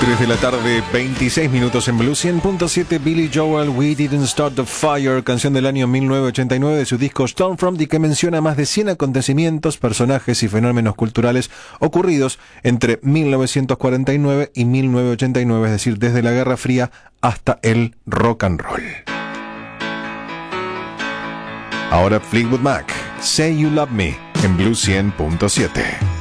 3 de la tarde, 26 minutos en Blue 100.7. Billy Joel, We Didn't Start the Fire, canción del año 1989 de su disco Stormfront, y que menciona más de 100 acontecimientos, personajes y fenómenos culturales ocurridos entre 1949 y 1989, es decir, desde la Guerra Fría hasta el rock and roll. Ahora Fleetwood Mac, Say You Love Me, en Blue 100.7.